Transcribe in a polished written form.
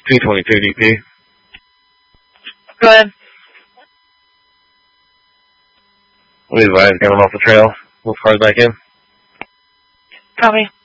222 DP. Go ahead. We advise get him off the trail. Move cars back in. Copy.